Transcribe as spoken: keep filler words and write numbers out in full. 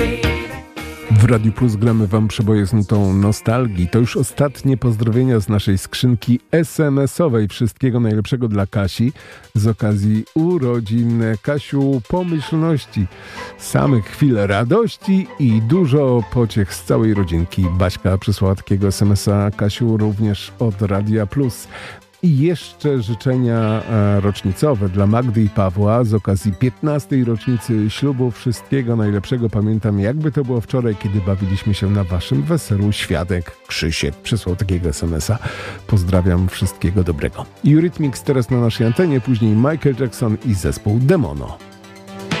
W Radiu Plus gramy wam przeboje z nutą nostalgii. To już ostatnie pozdrowienia z naszej skrzynki es em esowej. Wszystkiego najlepszego dla Kasi z okazji urodzin. Kasiu, pomyślności, samych chwil radości i dużo pociech z całej rodzinki. Baśka przysłała takiego es em esa, Kasiu, również od Radia Plus. I jeszcze życzenia e, rocznicowe dla Magdy i Pawła z okazji piętnastej rocznicy ślubu. Wszystkiego najlepszego. Pamiętam, jakby to było wczoraj, kiedy bawiliśmy się na waszym weselu. Świadek Krzysiek przysłał takiego es em esa. Pozdrawiam, wszystkiego dobrego. Eurythmics teraz na naszej antenie, później Michael Jackson i zespół Demono.